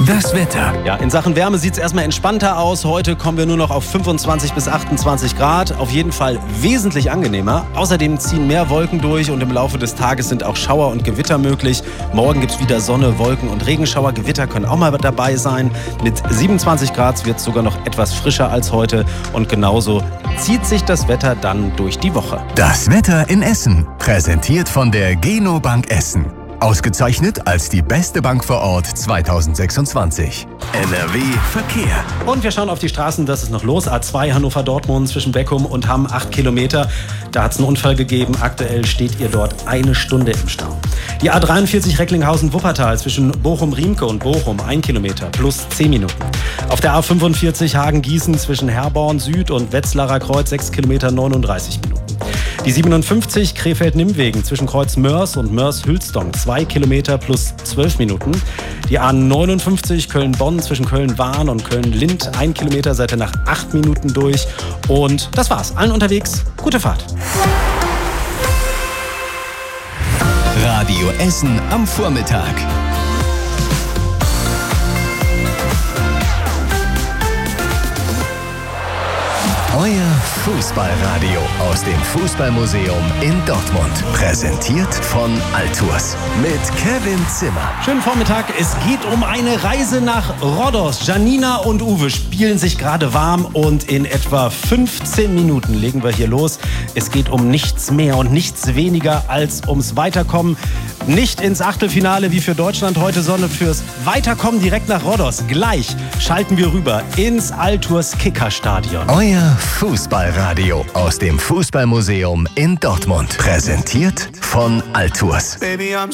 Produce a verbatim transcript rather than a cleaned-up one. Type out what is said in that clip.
Das Wetter. Ja, in Sachen Wärme sieht es erstmal entspannter aus. Heute kommen wir nur noch auf fünfundzwanzig bis achtundzwanzig Grad. Auf jeden Fall wesentlich angenehmer. Außerdem ziehen mehr Wolken durch und im Laufe des Tages sind auch Schauer und Gewitter möglich. Morgen gibt es wieder Sonne, Wolken und Regenschauer. Gewitter können auch mal dabei sein. Mit siebenundzwanzig Grad wird es sogar noch etwas frischer als heute. Und genauso zieht sich das Wetter dann durch die Woche. Das Wetter in Essen. Präsentiert von der Genobank Essen. Ausgezeichnet als die beste Bank vor Ort zweitausendsechsundzwanzig. N R W Verkehr. Und wir schauen auf die Straßen, das ist noch los. A zwei Hannover-Dortmund zwischen Beckum und Hamm, acht Kilometer. Da hat es einen Unfall gegeben. Aktuell steht ihr dort eine Stunde im Stau. Die A dreiundvierzig Recklinghausen-Wuppertal zwischen Bochum-Riemke und Bochum, ein Kilometer plus zehn Minuten. Auf der A fünfundvierzig Hagen-Gießen zwischen Herborn Süd und Wetzlarer Kreuz, sechs Kilometer neununddreißig Minuten. Die siebenundfünfzig Krefeld-Nimmwegen zwischen Kreuz Mörs und Mörs-Hülsdong, zwei Kilometer plus zwölf Minuten. Die A neunundfünfzig Köln-Bonn zwischen Köln-Wahn und Köln-Lindt, ein Kilometer, seid ihr nach acht Minuten durch. Und das war's. Allen unterwegs, gute Fahrt. Radio Essen am Vormittag. Euer Fußballradio aus dem Fußballmuseum in Dortmund. Präsentiert von Altours mit Kevin Zimmer. Schönen Vormittag. Es geht um eine Reise nach Rhodos. Janina und Uwe spielen sich gerade warm und in etwa fünfzehn Minuten legen wir hier los. Es geht um nichts mehr und nichts weniger als ums Weiterkommen. Nicht ins Achtelfinale wie für Deutschland heute, sondern fürs Weiterkommen direkt nach Rhodos. Gleich schalten wir rüber ins Altours Kickerstadion. Euer Fußballradio aus dem Fußballmuseum in Dortmund. Präsentiert von Altours. Baby, I'm